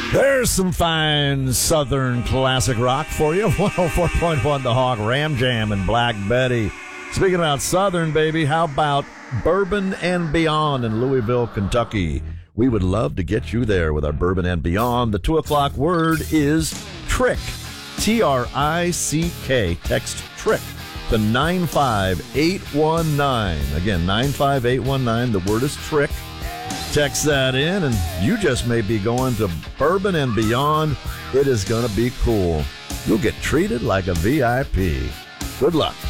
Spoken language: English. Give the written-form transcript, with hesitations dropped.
There's some fine Southern classic rock for you. 104.1 The Hawk, Ram Jam, and Black Betty. Speaking about Southern, baby, how about Bourbon and Beyond in Louisville, Kentucky? We would love to get you there with our Bourbon and Beyond. The 2 o'clock word is trick. T-R-I-C-K. Text trick to 95819. Again, 95819. The word is trick. Text that in, and you just may be going to Bourbon and Beyond. It is going to be cool. You'll get treated like a VIP. Good luck.